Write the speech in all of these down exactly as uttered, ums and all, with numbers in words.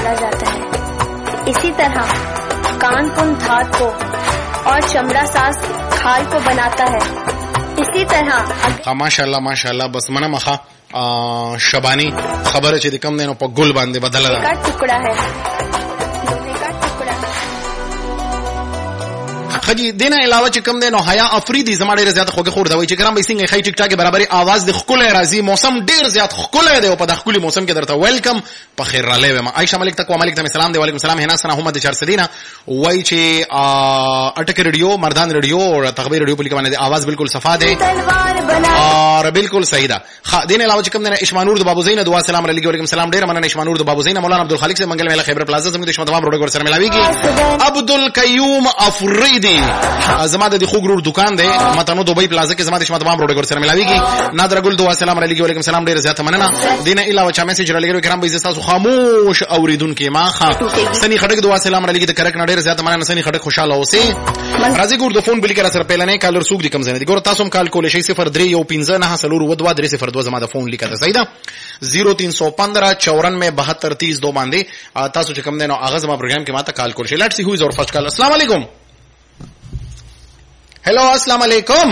डाला जाता है। इसी तरह कानपुन धात को और चमड़ा साज खाल को बनाता है। इसी तरह माशाल्लाह माशाल्लाह बस मना मखा शबानी खबर है कम देनो पर गुल बांधे बदला का टुकड़ा है, लोहे का टुकड़ा। खजी देना अलावा च कम देनो हया अफरीदी जमा ډیر زیات خوګه خور دوي چې کرام به څنګه خای ټیک ټاک برابرۍ आवाज د خپل راځي موسم ډیر زیات خپل دی او په داخلي موسم کې درته ویلکم په خیر را لوي ما عائشہ ملک تک و ملک ته سلام دی وعلیکم السلام هنا سنا محمد چار سدینا وای چې اٹک ریډیو مردان ریډیو او تخبیر ریډیو په لیکونه دی आवाज بالکل صفا دی اور بالکل صحیح ده. خ دین علاوه چې کم نه اشمانور د بابو زین دعا سلام علیکم وعلیکم السلام ډیر مننه اشمانور د بابو زین مولانا عبد الخالق سے منګل میله خیبر پلازا زموږ د شمه تمام روډ ور سره ملاویږي. عبد القیوم افریدی زما د خو ګرور دکان دی متنو دوبۍ پلازا کې زما د شمه تمام روډ ور سره ملاویږي. نادر ګل دعا سلام علیکم وعلیکم السلام ډیر زیات مننه. دین علاوه چې میسج را لګوي کرام به تاسو خاموش اوریدونکو ما خا سنی خټک دعا سلام علیکم د کرک نډیر زیات مننه. سنی خټک خوشاله اوسئ. راځي ګور د فون بل کې سره پهلنې کالر سوق دي کم زنه دي ګور تاسو هم کال کولې شي صفر درې یو پنځه نه سلور و دوه درې صفر دوه زما د فون لیکه ده صحیح ده صفر تین سو پندرہ چورانوے بہتر تیس دو باندې تاسو چې کوم دینو اغاز ما پروګرام کې ماته کال کول شي. لیټس سی هو از اور فرست کال. السلام علیکم. हेलो अस्सलाम वालेकुम.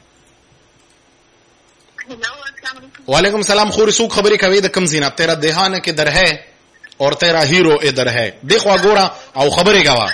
वालेकुम सलाम. खोरी सूख खबरी कवि द कम जीना तेरा देहान के दर है और तेरा हीरो इधर है. देखो गोरा او खबरे गवा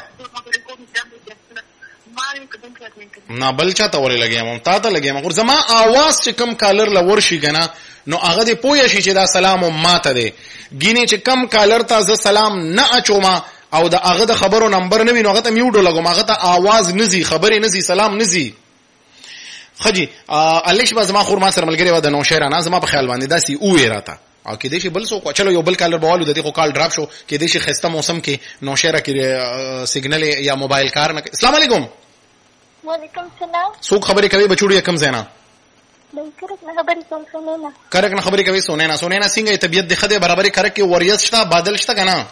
ना बलचा ته ولې لګیا مم تا ته لګیا مم زما आवाज چې کم کالر لور شي کنه نو هغه دې پوهه شي چې دا سلام ماته دی ګینه چې کم کالر ته ز سلام نه اچوما او دا هغه د خبرو نمبر نه وینو هغه ته میوډ لګوم هغه ته आवाज نزي خبرې نزي سلام نزي. خجی الیش باز ما خور ما سره ملګری و د نو شهر انا زما په خیال باندې داسي او راته او کې دې شي بل څوک چلو یو بل کالر بوالو د دې خو کال ډراپ شو کې دې شي خسته موسم کې نو شهر کې سیګنل یا موبایل کار نه. السلام علیکم. وعلیکم السلام. څوک خبرې کوي بچوړي کم زینا کرک نه خبرې کوم سونینا کرک نه خبرې کوي سونینا سونینا څنګه طبيعت د خده برابرۍ کرک کې وریځ شته بادل شته کنه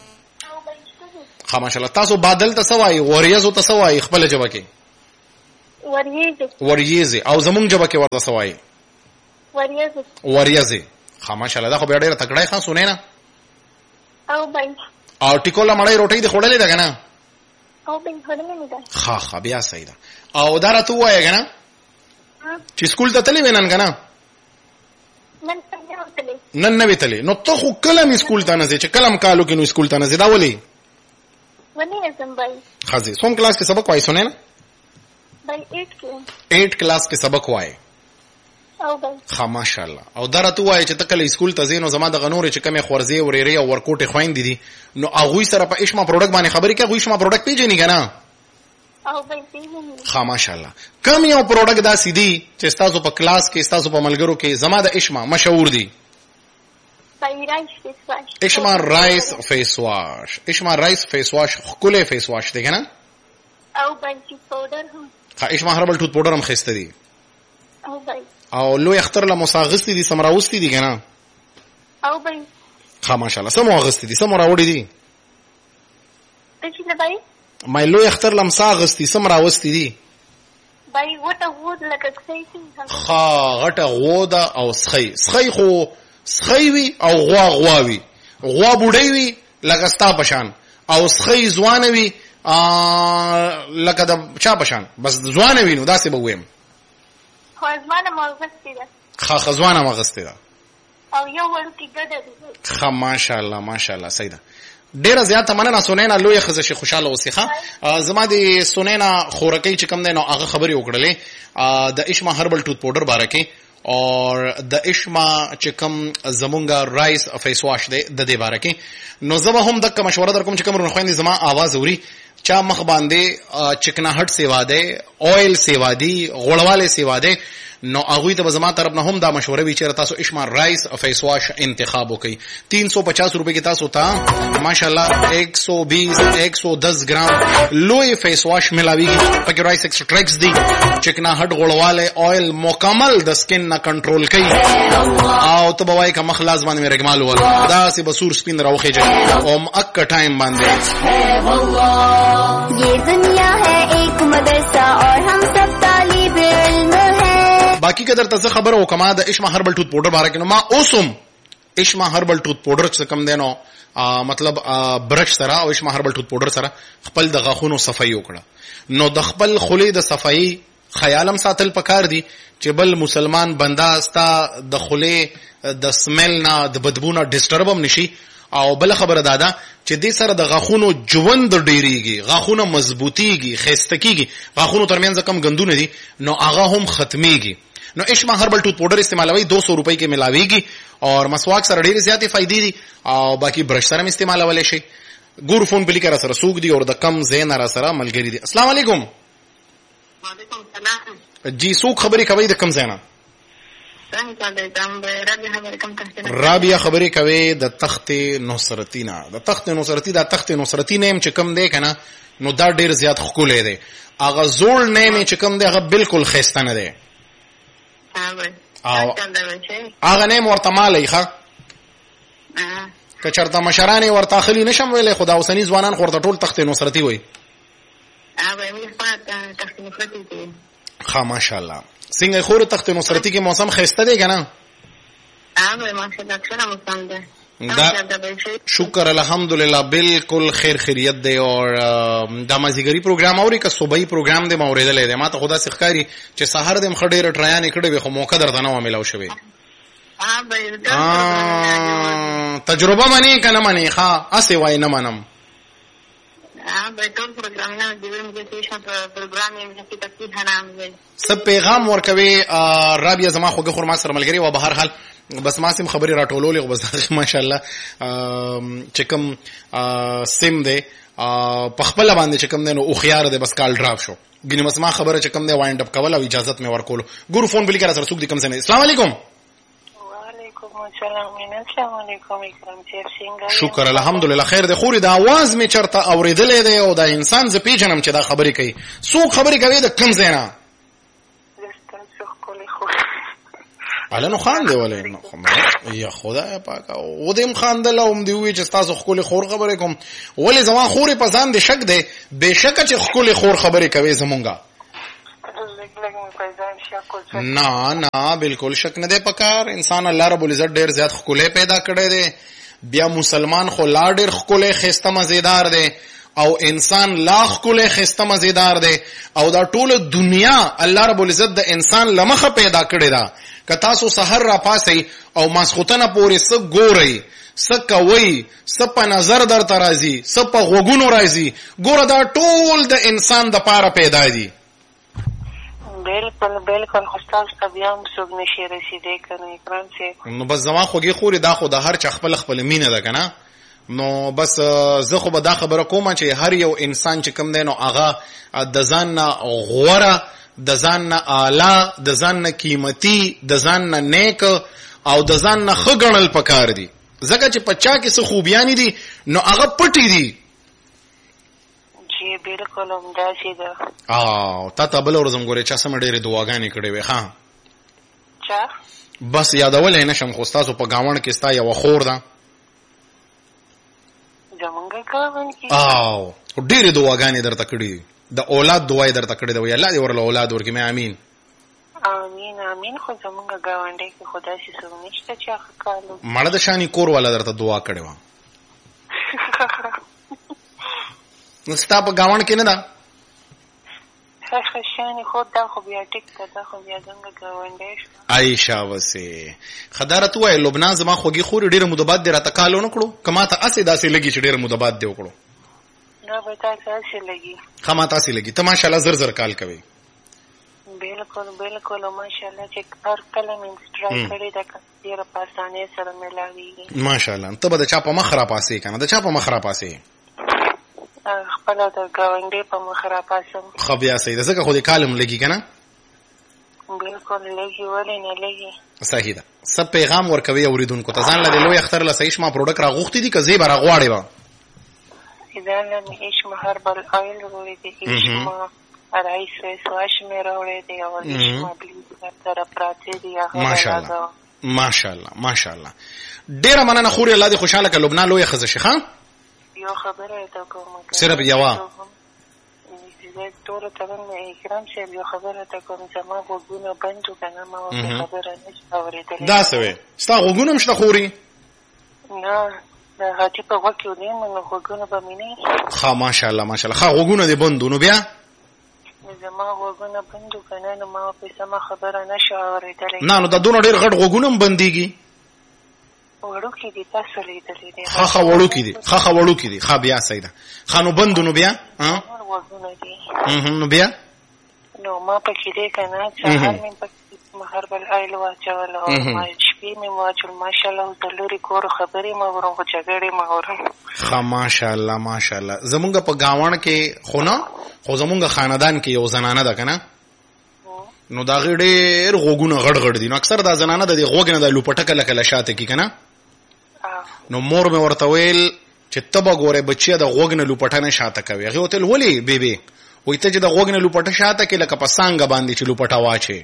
خا ماشاءالله. تاسو بادل ته سوای وریځ ته سوای خپل جواب کې وریځ وریځ او زمونږ جواب کې ورته سوای وریځ وریځ خا ماشاءالله. دا خو ډېر تکړه ښه سونینا او بای او ټیکولا مړی روټي د خړلې ده کنه او بای خړلې نه ده خا خا بیا صحیح ده. او دا راته وایې کنه چې سکول ته تللی وینن کنه نن څنګه نن نه ویتلې نو ته خو کلم سکول ته نه ځې چې کلم کالو کې نو سکول ته نه ځې دا ولې ونی نظم بای خازي سوم کلاس کې سبق وای سونه نه بای اټ کې اټ کلاس کې سبق وای او بای خا ماشاءالله. او درته وای چې تکل سکول ته زینو زما د غنور چې کمه خورزي ورېری او ورکوټه خويند دي نو اغوي سره په اشما پروډکټ باندې خبرې کوي اغوي اشما پروډکټ پیژنې کنه او بای پیژنې خا ماشاءالله. کم یو پروډکټ دا سیدی چې تاسو په کلاس کې تاسو په ملګرو کې زما د اشما مشهور دي بای رایس فیس واش اشما رایس فیس واش اشما رایس فیس واش خله فیس واش دی کنه او بای ټوت پاوډر هم خا اشما هربل ټوت پاوډر هم خسته دي او بای او لوی اختر له مساغستی دي سمراوستی دي کنه او بای خا ماشاءالله سمو اغستی دي سمو راوړي دي څه نه بای مې لوی اختر لم ساغستی سمراوستی دي بای وټه وود لکه څه خا غټه غودا او سخی سخی خو سخی وی او غوا غوا وی غوا بوډۍ وی لکه ستا پشان او سخی ځوان وی لکه د چا پشان بس ځوان وی نو داسې به ویم خو ځوانه مغستی ده خا خزوانه مغستی ده او یو ورکی ګډه خا ماشاءالله ماشاءالله صحیح ده. ډیره زیاته مننه سونینا لوی خزه شي خوشاله اوسېخه. زما د سونینا خورکی چې کم دی نو هغه خبرې وکړلې د اشما هربل ټوت پاوډر باره کې اور د اشما چې کم زمونږه رایس فیس واش دی د دې باره کې نو زما هم دغه مشوره در کوم چې کوم رونه خويندې زما आवाज اوري چا مخ باندې چکناهټ سیوا ده اویل سیوا دی غړواله سیوا ده نو هغه ته زما طرف نه هم دا مشوره وی چې تاسو اشما رایس فیس واش انتخاب وکړئ. تین سو پچاس روپے کې تاسو ته ماشاءالله ایک سو بیس ایک سو دس ګرام لوی فیس واش ملاویږي پکې رایس ایکسټریکټس دی چکناهټ غړواله اویل مکمل د سکن نه کنټرول کوي او ته بوای کا مخلاص باندې رګمال ول دا سی بسور سپین راوخه جه او اک ټایم باندې ये दुनिया है एक मदरसा और हम सब तालिब इल्म हैं. बाकी के در ته خبر او کما د اشما هربل ټوت پاوډر باره کې نو ما اوسم اشما هربل ټوت پاوډر څه کم دی نو مطلب برش سره او اشما هربل ټوت پاوډر سره خپل د غاښونو صفایي وکړه. نو د خپل خولې د صفایي خیالم ساتل پکار دي چې بل مسلمان بندا ستا د خولې د سمیل نه د بدبو نه ډسټرب هم نشي. او بل خبره دادا چې دې سره د غاښونو ژوند ډیریږي، غاښونه مضبوطیږي، خسته کیږي، غاښونو ترمنځ کم غندونه دي نو هغه هم ختميږي. نو اشما هربل ټوت پاوډر استعمالوي دو سو روپۍ کې ملاويږي او مسواک سره ډېرې زیاتې فائدې دي او باقي برش سره استعمالولای شي. ګور فون بلی کرا سره سوق دي او د کم زین را سره ملګری دي. السلام علیکم. وعلیکم السلام. جی سوق خبرې کوي د کم زینا؟ رابعه خبرې کوي د تخت نصرتی نه. د تخت نصرتی دا تخت نصرتی نیم چې کم دی کنه نو دا ډېر زیات ښکلی دی. هغه زوړ نیم چې کم دی هغه بالکل ښایسته نه دی. هغه نیم ورته مالی ښه که چېرته مشران یې ورته اخلي نشم ویلی خو دا اوسني ځوانان خو ورته ټول تخت نصرتي وایي. ښه ماشاءالله. څنګه خور تخت نصرتی کې موسم ښایسته دی که نه؟ شکر الحمدلله بالکل خیر خیریت دی. او دا مازیګري پروګرام اوري که صبحي پروګرام دی ما اورېدلی دی. ما ته خو داسې ښکاري چې سهار دې م ښه ډېره ټریانې کړې وې خو موقع درته نه وه میلاو شوې. تجربه منې که نه منې؟ ښه هسې وایي نه منم. څه پیغام ورکوي رابعه زما خوږه خور ما سره ملګرې وه. به هر حال بس ما سم خبرې راټولولې خو بس ماشاءالله چې کوم سیم دی په خپله باندې چې کوم دی نو هوښیار دی بس کال ډراپ شو. ګینې بس ما خبره چې کوم دی وایند اپ کول او اجازت مې ورکولو. ګورو فون بلی کرا سره څوک دی کوم څه نه. السلام علیکم. شکر الحمدلله خیر دی. خورې د اواز مې چرته اورېدلی دی او دا انسان زه پیژنم چې دا خبرې کوي. څوک خبرې کوي د کوم ځای نه؟ اله نو خان دی ولې یا خدای پاکه او دې م خاندل او م دې ووایي چې ستاسو ښکلې خور خبرې کوم. ولې زما خورې په ځان دې شک دی؟ بېشکه چې ښکلې خور خبرې کوي زمونږه. نه نه بالکل شک نه دی پکار. انسان الله رب العزت ډېر زیات ښکلی پیدا کړی دی. بیا مسلمان خو لا ډېر ښکلی ښایسته مزېدار دی او انسان لا ښکلی ښایسته مزېدار دی او دا ټوله دنیا الله رب العزت د انسان له مخه پیدا کړې ده. که تاسو سحر را پاسئ او ماسخوتنه پورې څه ګورئ، څه کوئ، څه په نظر درته راځي، څه په غوږونو راځي، ګوره دا ټول د انسان دپاره پیدا دي. بالکل بالکل خو ستاسو ته بیا هم څوک نشي رسېدی که نه اکرام صاحب. نو بس زما خوږې خورې دا خو د هر چا خپله خپله مینه ده که نه. نو بس زه خو به دا خبره کومه چې هر یو انسان چې کوم دی نو هغه د ځان نه غوره، د ځان نه اعلی، د ځان نه قیمتي، د ځان نه نیک او د ځان نه ښه ګڼل پکار دي. ځکه چې په چا کې څه خوبیانې دي نو هغه پټې دي. جی بالکل همداسې ده. او تا ته بله ورځ هم ګورې چا سمه ډېرې دعاګانې کړې وې. ښه چا بس یادولی نه شم خو ستاسو په ګاونډ کې ستا یوه خور ده. زمونږ ګاونډ کې او ډېرې دعاګانې درته کړې دي. د اولاد دعا یې درته کړې ده وایي الله دې ورله اولاد ورکړي. مې امین امین امین. خو زمونږ ګاونډۍ کې خو داسې څوک نشته چې هغه کار وکړي. مړه د شانې کور والا درته دعا کړې وه. نو ستا په ګاونډ کې نه ده؟ ښه شانې خو دا خو بیا ټیک ده، دا خو بیا زموږ ګاونډی شو. ای شابسې ښه دا راته ووایه لبنان زما خوږې خورې ډېره موده بعد دې راته کال ونه کړو که ما ته هسې داسې لګي چې ډېره موده بعد دې وکړو؟ نه به تاسې هسې لګي. ښه ما ته هسې لګي. ته ماشاءالله زر زر کال کوې. بالکل بالکل ماشاءالله چې هر کله مې ټرای کړې ده ډېره په اسانۍ سره میلاوېږي. ماشاءالله. ته به د چا په مخ راپاسې که نه؟ د چا په مخ راپاسې؟ خپله د ګاونډۍ په مخ راپاسم. ښه بیا صحیح ده ځکه خو دې کال هم لګي که نه؟ بالکل لګي ولې نه لګي. صحیح ده. څه پیغام ورکوي اورېدونکو ته؟ ځان له دې لوی اختر له صحیح شما پروډکټ راغوښتي دي که زی به راغواړې به؟ ځان له مې ایشما هربل آیل راوړی دی، ایشما رایس فیس واش مې راوړی دی او ایشما بلیچ سره پراته دي. ماشاءالله ماشاءالله ماشاءالله. ډېره مننه خورې. الله دې خوشحاله کړه. لبنان لویه ښځه شي. ښه یو خبره ته کوم صرف یوه ټولو ته مې اکرام صاحب یو خبره ته کوم زما غوږونه بند وو که نه ما ورته خبره نشته اورېدلی. داسې وې ستا غوږونه هم شته خورې؟ نه د هاتي په غوږ کې ونیم نو غوږونه به مې نه ښه ماشاءالله ماشاءالله ښه غوږونه دې بند نو بیا زما غوږونه بند و که نه نو ما په سمه خبره نه شو اورېدلی نه نو دا دونه ډېر غټ غوږونه هم بندېږي وړوکي دي تاسو لیدلي دي ښه ښه وړوکي دي ښه ښه وړوکي دي ښه بیا صحیح ده ښه نو بند نو بیا نور غوږونه دي نو بیا نو ما پکې دی که نه سهار مې پکې هرب الایل واچول او شپې مې واچول ماشاءالله د لوري کور خبرې مې اورم خو جګړې مې اورم ښه ماشاءالله ماشاءالله زمونږ په ګاوڼ کې خو نه خو زمونږ خاندان کې یو زنانه ده که نه نو د هغې ډېر غوږونه غړ غړ دي نو اکثر دا زنانه د دې غوږ نه د لوپټه کله کله شاته کي که نه نو مور مې ورته ویل چې ته به ګورې بچیه د غوږ نه لوپټه نه شاته کوي هغې ورته ویل ولې بېبې وایي ته چې د غوږ نه لوپټه شاته کړې لکه په څانګه باندې چې لوپټه واچې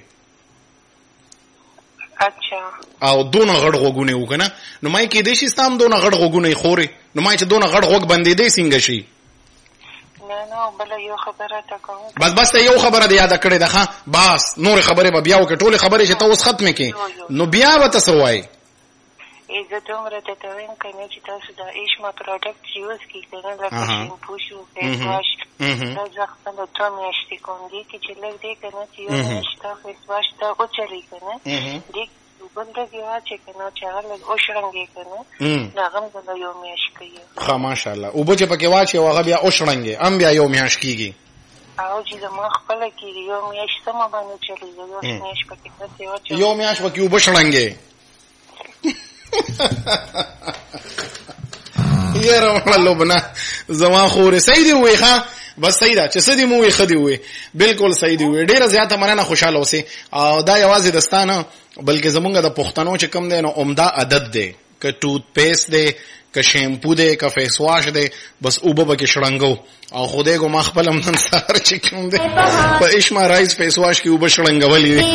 اچھا او دونه غړ غوږونه یې وکړه نو ما یې کېدی شي ستا هم دونه غړ غوږونه یې خورې نو ما یې چې دونه غړ غوږ بندېدی څنګه شي نه نه بله یو خبره ته کوم بس بس ته یو خبره دې یاده کړې ده ښه بس نورې خبرې به بیا وکړې ټولې خبرې چې ته اوس ختمې کړې نو بیا به ته څه وایې زه دومره درته وایم که نه چې تاسو دا ایشما پروډکټ یوز کړئ که نه لکه شیمپو شو فیس واش دا زه خپله دوه میاشتې کوم دې کې چې لږ دی که نه چې یو میاشت تا فیس واش ته وچلې که نه دې بل لږ یې واچې که نه چې هغه لږ وشړنګې که نه نو هغه هم زه یو میاشت کوي ښه ماشاءالله اوبه چې پکې واچې او هغه بیا وشړنګې هم بیا یو میاشت کېږي او چې زما خپله کېږي یو میاشت سمه باندې چلېږي یو میاشت پکې داسې واچوم یو میاشت پکې اوبه شړنګې یاره مړه لبنه زما خورې صحیح دې ووایي ښه بس صحیح ده چې څه دې مو ووایي ښه دې ووایي بلکل صحیح دې ووایي ډېره زیاته مننه خوشحاله اوسې او دا یوازې د ستا نه بلکې زمونږ د پښتنو چې کوم دی نو عمده عادت دی که ټوت پیسټ دی که شیمپو دی که فیس واش دی بس اوبه به کې شړنګو او خدای ګو ما خپل هم نن سهار چې کوم دی په ایشما رایس فیس واش کې اوبه شړنګولې دي